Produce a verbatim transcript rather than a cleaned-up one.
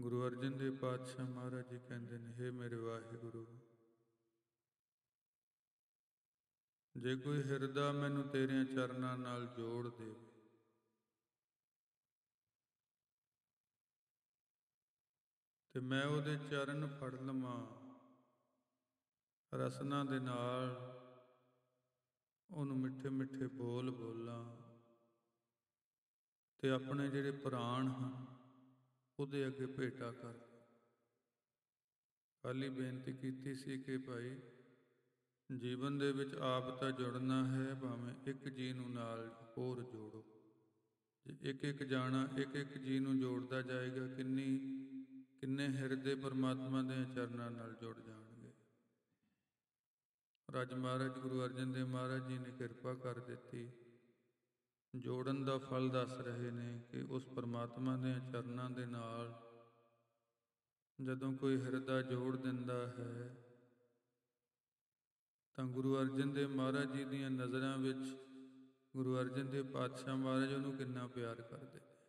ਗੁਰੂ ਅਰਜਨ ਦੇਵ ਪਾਤਸ਼ਾਹ ਮਹਾਰਾਜ ਜੀ ਕਹਿੰਦੇ ਨੇ, ਹੇ ਮੇਰੇ ਵਾਹਿਗੁਰੂ, ਜੇ ਕੋਈ ਹਿਰਦਾ ਮੈਨੂੰ ਤੇਰਿਆਂ ਚਰਨਾਂ ਨਾਲ ਜੋੜ ਦੇਵੇ, ਤੇ ਮੈਂ ਉਹਦੇ ਚਰਨ ਫੜ ਲਵਾਂ, ਰਸਨਾ ਦੇ ਨਾਲ ਉਹਨੂੰ ਮਿੱਠੇ ਮਿੱਠੇ ਬੋਲ ਬੋਲਾਂ, ਤੇ ਆਪਣੇ ਜਿਹੜੇ ਪ੍ਰਾਣ ਹਨ ਉਹਦੇ ਅੱਗੇ ਭੇਟਾ ਕਰ। ਕੱਲ੍ਹ ਹੀ ਬੇਨਤੀ ਕੀਤੀ ਸੀ ਕਿ ਭਾਈ ਜੀਵਨ ਦੇ ਵਿੱਚ ਆਪ ਤਾਂ ਜੁੜਨਾ ਹੈ, ਭਾਵੇਂ ਇੱਕ ਜੀਅ ਨੂੰ ਨਾਲ ਹੋਰ ਜੋੜੋ। ਜੇ ਇੱਕ ਇੱਕ ਜਾਣਾ ਇੱਕ ਇੱਕ ਜੀਅ ਨੂੰ ਜੋੜਦਾ ਜਾਏਗਾ, ਕਿੰਨੀ ਕਿੰਨੇ ਹਿਰਦੇ ਪਰਮਾਤਮਾ ਦੇ ਚਰਨਾਂ ਨਾਲ ਜੁੜ ਜਾਣਗੇ। ਰਾਜ ਮਹਾਰਾਜ ਗੁਰੂ ਅਰਜਨ ਦੇਵ ਮਹਾਰਾਜ ਜੀ ਨੇ ਕਿਰਪਾ ਕਰ ਦਿੱਤੀ, ਜੋੜਨ ਦਾ ਫਲ ਦੱਸ ਰਹੇ ਨੇ ਕਿ ਉਸ ਪਰਮਾਤਮਾ ਦੇ ਚਰਨਾਂ ਦੇ ਨਾਲ ਜਦੋਂ ਕੋਈ ਹਿਰਦਾ ਜੋੜ ਦਿੰਦਾ ਹੈ ਤਾਂ ਗੁਰੂ ਅਰਜਨ ਦੇਵ ਮਹਾਰਾਜ ਜੀ ਦੀਆਂ ਨਜ਼ਰਾਂ ਵਿੱਚ ਗੁਰੂ ਅਰਜਨ ਦੇਵ ਪਾਤਸ਼ਾਹ ਮਹਾਰਾਜ ਉਹਨੂੰ ਕਿੰਨਾ ਪਿਆਰ ਕਰਦੇ।